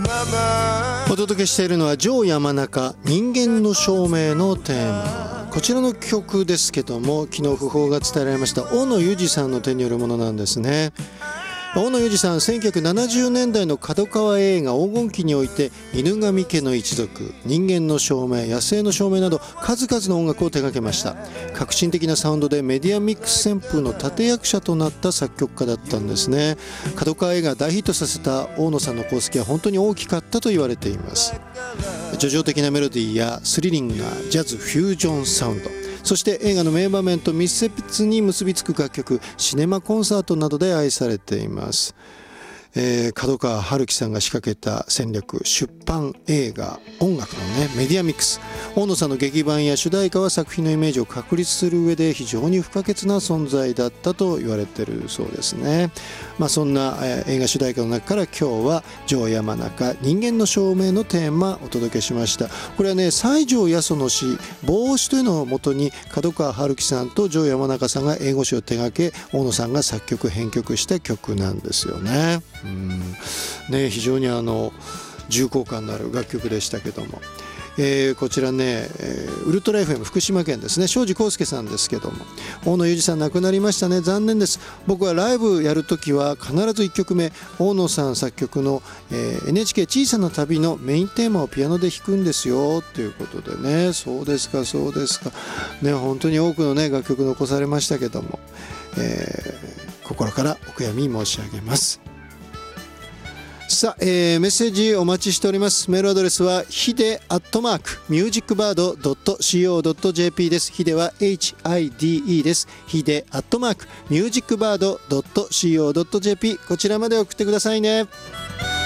お届けしているのはジョー山中人間の証明のテーマ。こちらの曲ですけども、昨日訃報が伝えられました大野裕二さんの手によるものなんですね。大野裕二さん、1970年代の角川映画黄金期において犬神家の一族、人間の証明、野生の証明など数々の音楽を手掛けました。革新的なサウンドでメディアミックス旋風の立役者となった作曲家だったんですね。角川映画を大ヒットさせた大野さんの功績は本当に大きかったと言われています。叙情的なメロディーやスリリングなジャズフュージョンサウンド、そして映画の名場面と密接に結びつく楽曲、シネマコンサートなどで愛されています。角川春樹さんが仕掛けた戦略、出版、映画、音楽のねメディアミックス。大野さんの劇版や主題歌は作品のイメージを確立する上で非常に不可欠な存在だったと言われているそうですね。そんな映画主題歌の中から今日はジョー山中人間の証明のテーマお届けしました。これはね、西条八十の詩帽子というのをもとに角川春樹さんとジョー山中さんが英語詞を手掛け、大野さんが作曲編曲した曲なんですよね。非常に重厚感のある楽曲でしたけども、こちらね、ウルトラ FM 福島県ですね、庄司康介さんですけども、大野裕二さん亡くなりましたね。残念です。僕はライブやるときは必ず1曲目大野さん作曲の、NHK 小さな旅のメインテーマをピアノで弾くんですよということでね。そうですかそうですかね、本当に多くのね楽曲残されましたけども、心からお悔やみ申し上げます。さあ、メッセージお待ちしております。メールアドレスはhide@musicbird.co.jp です。hideは HIDE です。hide@musicbird.co.jp こちらまで送ってくださいね。